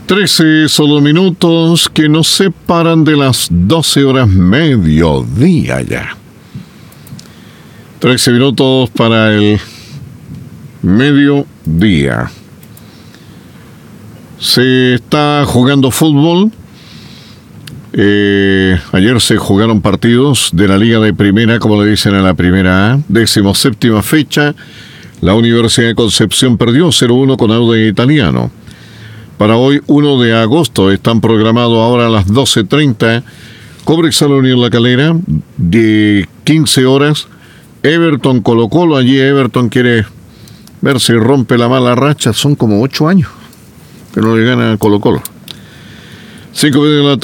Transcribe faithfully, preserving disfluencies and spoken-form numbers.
Trece solo minutos que nos separan de las doce horas mediodía ya. Trece minutos para el mediodía. Se está jugando fútbol. Eh, ayer se jugaron partidos de la Liga de Primera, como le dicen a la Primera A. Decimoséptima fecha. La Universidad de Concepción perdió cero uno con Audax Italiano. Para hoy, uno de agosto, están programados ahora a las doce treinta. Cobrex Unión La Calera, de quince horas. Everton Colo Colo. Allí Everton quiere ver si rompe la mala racha. Son como ocho años que no le gana a Colo Colo. cinco de la tarde.